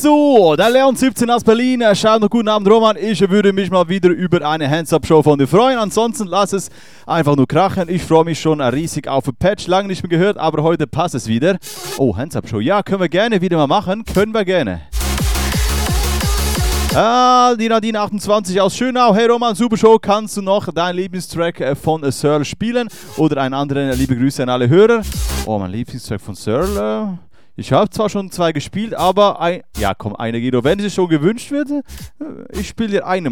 So, der Leon 17 aus Berlin. Schaut noch guten Abend, Roman. Ich würde mich mal wieder über eine Hands-Up-Show von dir freuen. Ansonsten lass es einfach nur krachen. Ich freue mich schon riesig auf ein Patch. Lange nicht mehr gehört, aber heute passt es wieder. Oh, Hands-Up-Show. Ja, können wir gerne wieder mal machen. Können wir gerne. Die Nadine 28 aus Schönau. Hey Roman, super Show. Kannst du noch deinen Lieblingstrack von Searle spielen? Oder einen anderen? Liebe Grüße an alle Hörer. Oh, mein Lieblingstrack von Searle. Ich habe zwar schon 2 gespielt, aber ja komm, eine Guido. Wenn es schon gewünscht wird, ich spiele dir eine.